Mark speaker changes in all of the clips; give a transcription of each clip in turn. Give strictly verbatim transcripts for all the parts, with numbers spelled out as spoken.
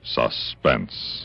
Speaker 1: Suspense.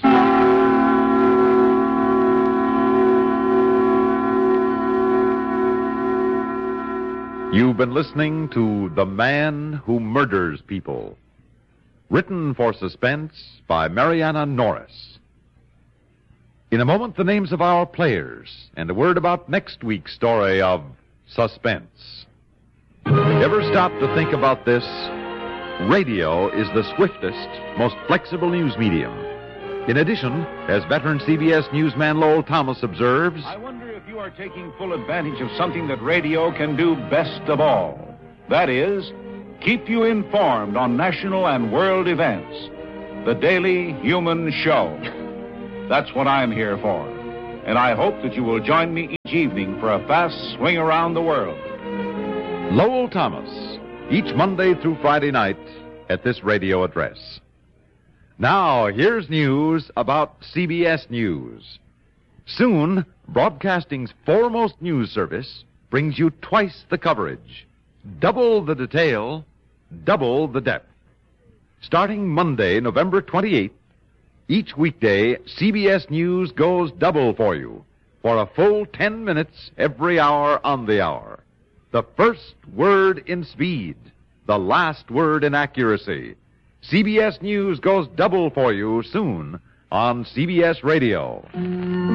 Speaker 1: You've been listening to The Man Who Murders People. Written for Suspense by Mariana Norris. In a moment, the names of our players and a word about next week's story of Suspense. Ever stop to think about this? Radio is the swiftest, most flexible news medium. In addition, as veteran C B S newsman Lowell Thomas observes,
Speaker 2: I wonder if you are taking full advantage of something that radio can do best of all. That is, keep you informed on national and world events. The Daily Human Show. That's what I'm here for. And I hope that you will join me each evening for a fast swing around the world.
Speaker 1: Lowell Thomas, each Monday through Friday night at this radio address. Now, here's news about C B S News. Soon, broadcasting's foremost news service brings you twice the coverage, double the detail, double the depth. Starting Monday, November twenty-eighth, each weekday, C B S News goes double for you for a full ten minutes every hour on the hour. The first word in speed, the last word in accuracy. C B S News goes double for you soon on C B S Radio.